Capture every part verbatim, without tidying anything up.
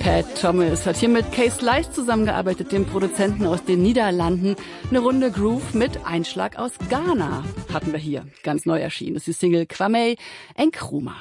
Pat Thomas hat hier mit Case Lice zusammengearbeitet, dem Produzenten aus den Niederlanden. Eine Runde Groove mit Einschlag aus Ghana hatten wir hier. Ganz neu erschienen. Das ist die Single Kwame Nkrumah.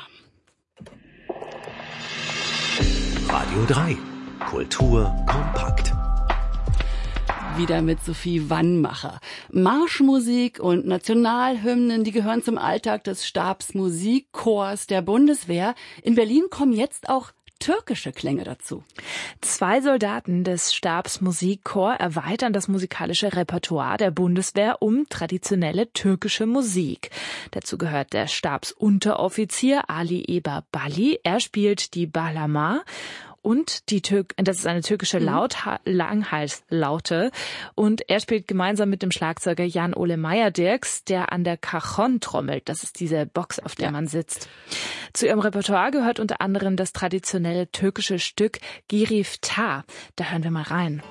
Radio drei. Kultur kompakt. Wieder mit Sophie Wannmacher. Marschmusik und Nationalhymnen, die gehören zum Alltag des Stabsmusikchors der Bundeswehr. In Berlin kommen jetzt auch türkische Klänge dazu. Zwei Soldaten des Stabsmusikchor erweitern das musikalische Repertoire der Bundeswehr um traditionelle türkische Musik. Dazu gehört der Stabsunteroffizier Ali Eber Bali. Er spielt die Bağlama. Und die Türk, das ist eine türkische Laut, Langhalslaute. Und er spielt gemeinsam mit dem Schlagzeuger Jan-Ole Meyer-Dirks, der an der Cajon trommelt. Das ist diese Box, auf der ja. man sitzt. Zu ihrem Repertoire gehört unter anderem das traditionelle türkische Stück Giriftar. Da hören wir mal rein.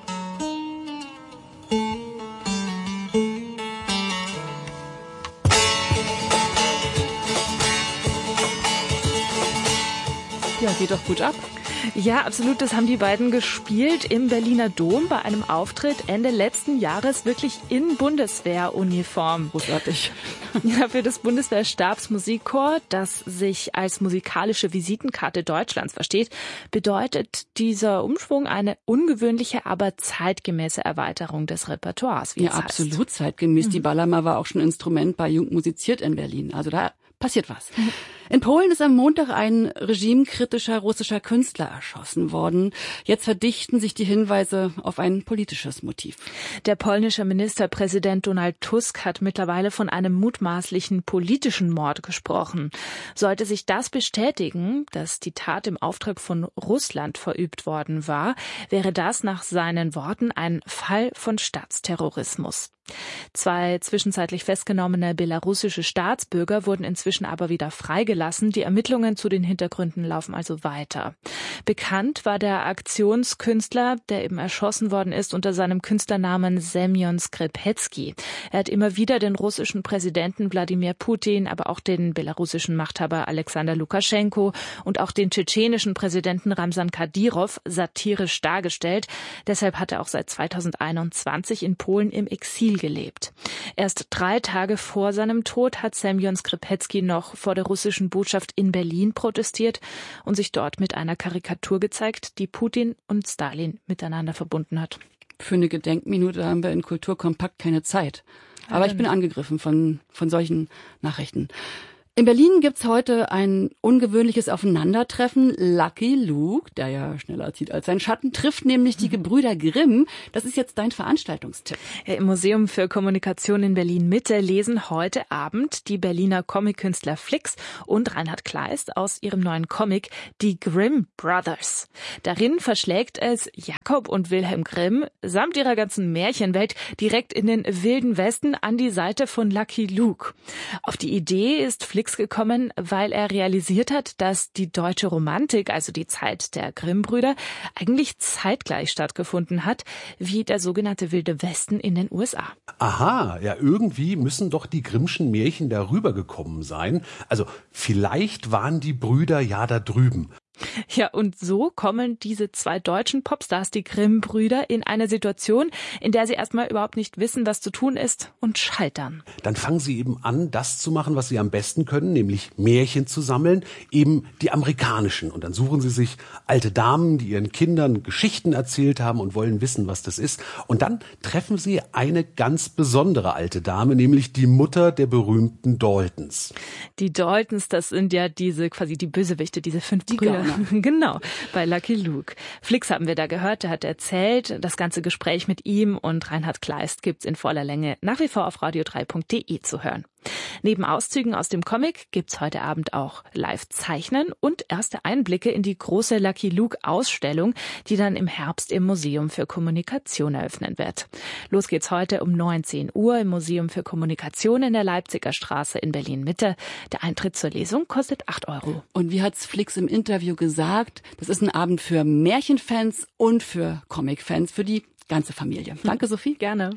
Ja, geht doch gut ab. Ja, absolut. Das haben die beiden gespielt im Berliner Dom bei einem Auftritt Ende letzten Jahres, wirklich in Bundeswehruniform. Großartig. Ja, für das Bundeswehr-Stabsmusikchor, das sich als musikalische Visitenkarte Deutschlands versteht, bedeutet dieser Umschwung eine ungewöhnliche, aber zeitgemäße Erweiterung des Repertoires. Wie ja, es absolut heißt. zeitgemäß. Mhm. Die Bağlama war auch schon Instrument bei Jung musiziert in Berlin. Also da passiert was. In Polen ist am Montag ein regimekritischer russischer Künstler erschossen worden. Jetzt verdichten sich die Hinweise auf ein politisches Motiv. Der polnische Ministerpräsident Donald Tusk hat mittlerweile von einem mutmaßlichen politischen Mord gesprochen. Sollte sich das bestätigen, dass die Tat im Auftrag von Russland verübt worden war, wäre das nach seinen Worten ein Fall von Staatsterrorismus. Zwei zwischenzeitlich festgenommene belarussische Staatsbürger wurden inzwischen aber wieder freigelassen. Die Ermittlungen zu den Hintergründen laufen also weiter. Bekannt war der Aktionskünstler, der eben erschossen worden ist, unter seinem Künstlernamen Semyon Skripetsky. Er hat immer wieder den russischen Präsidenten Wladimir Putin, aber auch den belarussischen Machthaber Alexander Lukaschenko und auch den tschetschenischen Präsidenten Ramsan Kadyrov satirisch dargestellt. Deshalb hat er auch seit zweitausendeinundzwanzig in Polen im Exil gelebt. Erst drei Tage vor seinem Tod hat Semyon Skripetsky noch vor der russischen Botschaft in Berlin protestiert und sich dort mit einer Karikatur gezeigt, die Putin und Stalin miteinander verbunden hat. Für eine Gedenkminute haben wir in Kultur kompakt keine Zeit. Aber ich bin angegriffen von, von solchen Nachrichten. In Berlin gibt's heute ein ungewöhnliches Aufeinandertreffen. Lucky Luke, der ja schneller zieht als sein Schatten, trifft nämlich die Gebrüder Grimm. Das ist jetzt dein Veranstaltungstipp. Ja, im Museum für Kommunikation in Berlin-Mitte lesen heute Abend die Berliner Comic-Künstler Flix und Reinhard Kleist aus ihrem neuen Comic Die Grimm Brothers. Darin verschlägt es Jakob und Wilhelm Grimm samt ihrer ganzen Märchenwelt direkt in den wilden Westen an die Seite von Lucky Luke. Auf die Idee ist Flix gekommen, weil er realisiert hat, dass die deutsche Romantik, also die Zeit der Grimm-Brüder, eigentlich zeitgleich stattgefunden hat, wie der sogenannte Wilde Westen in den U S A. Aha, ja, irgendwie müssen doch die Grimmschen Märchen darüber gekommen sein. Also vielleicht waren die Brüder ja da drüben. Ja, und so kommen diese zwei deutschen Popstars, die Grimm-Brüder, in eine Situation, in der sie erstmal überhaupt nicht wissen, was zu tun ist und scheitern. Dann fangen sie eben an, das zu machen, was sie am besten können, nämlich Märchen zu sammeln, eben die amerikanischen. Und dann suchen sie sich alte Damen, die ihren Kindern Geschichten erzählt haben und wollen wissen, was das ist. Und dann treffen sie eine ganz besondere alte Dame, nämlich die Mutter der berühmten Daltons. Die Daltons, das sind ja diese quasi die Bösewichte, diese fünf die Brüder. Genau, bei Lucky Luke. Flix haben wir da gehört, der hat erzählt, das ganze Gespräch mit ihm und Reinhard Kleist gibt's in voller Länge nach wie vor auf radio drei punkt de zu hören. Neben Auszügen aus dem Comic gibt's heute Abend auch Live-Zeichnen und erste Einblicke in die große Lucky Luke-Ausstellung, die dann im Herbst im Museum für Kommunikation eröffnen wird. Los geht's heute um neunzehn Uhr im Museum für Kommunikation in der Leipziger Straße in Berlin-Mitte. Der Eintritt zur Lesung kostet acht Euro. Und wie hat's Flix im Interview gesagt, das ist ein Abend für Märchenfans und für Comic-Fans, für die ganze Familie. Danke, Sophie. Gerne.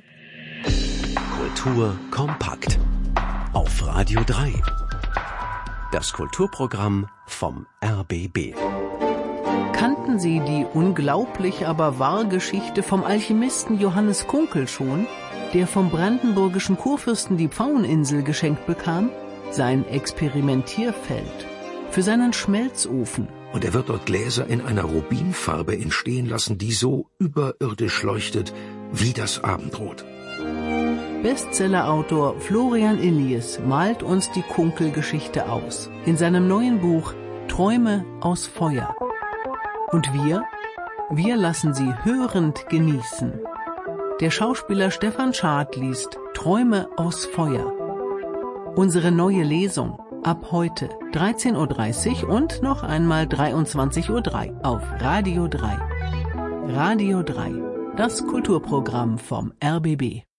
Kultur kompakt. Auf Radio drei. Das Kulturprogramm vom R B B. Kannten Sie die unglaublich, aber wahre Geschichte vom Alchemisten Johannes Kunkel schon, der vom brandenburgischen Kurfürsten die Pfaueninsel geschenkt bekam? Sein Experimentierfeld für seinen Schmelzofen. Und er wird dort Gläser in einer Rubinfarbe entstehen lassen, die so überirdisch leuchtet wie das Abendrot. Bestsellerautor Florian Illies malt uns die Kunkel-Geschichte aus in seinem neuen Buch Träume aus Feuer. Und wir? Wir lassen sie hörend genießen. Der Schauspieler Stefan Schad liest Träume aus Feuer. Unsere neue Lesung ab heute dreizehn Uhr dreißig und noch einmal dreiundzwanzig Uhr drei auf Radio drei. Radio drei, das Kulturprogramm vom R B B.